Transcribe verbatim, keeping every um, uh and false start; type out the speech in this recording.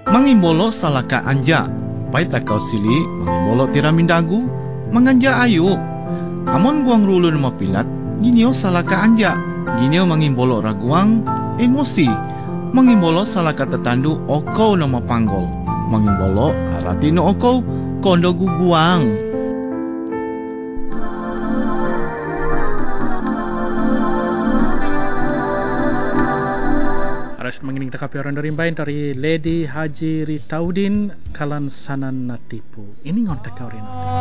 Mangimbolo salaka anja, pai takau sili mangimbolo tiramin dagu, manganja ayu. Amon guang rulun mapilat, ginio salaka anja, ginio mangimbolo raguang emosi. Mangimbolo salaka tetandu okau nama panggol, mangimbolo arati no okau kondo guguang. Aras mengining takapi orang dari bain dari Lady Haji Ritaudin kalan sanan natipu. Ini ngontek kau rina.